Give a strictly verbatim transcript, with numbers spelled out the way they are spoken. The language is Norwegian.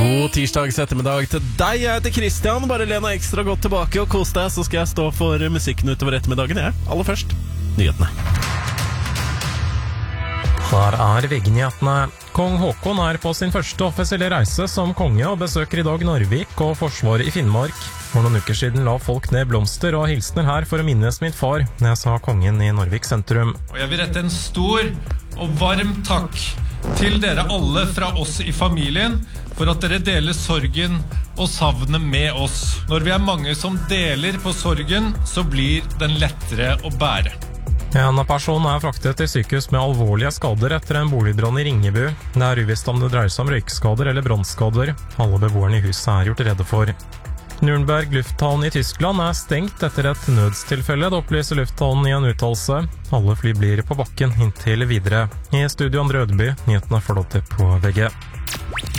God tirsdags ettermiddag til deg. Jeg heter Christian. Bare len deg ekstra godt tilbake og kos deg, så skal jeg stå for musikken utover ettermiddagen. Jeg. Aller først, nyhetene. Her er V G-nyhetene. Kong Håkon er på sin første offisielle reise som konge og besøker i dag Narvik og Forsvaret i Finnmark. For noen uker siden la folk ned blomster og hilsner her for å minnes min far, det sa kongen i Narvik sentrum. Og jeg vil rette en stor og varm takk til dere alle fra oss i familien for at dere deler sorgen og savnet med oss. Når vi er mange som deler på sorgen, så blir den lettere å bære. En person er fraktet til sykehus med alvorlige skader etter en boligbrann i Ringebu. Det er uvisst om det dreier seg om røykskader eller brannskader. Alle beboerne i huset er gjort redde for. Nürnberg lufthavn i Tyskland er stengt etter et nødstilfelle, det opplyser lufthavnen i en uttalelse. Alle fly blir på bakken inntil videre. I studio Andre Ødeby, nyhetene får dere på V G.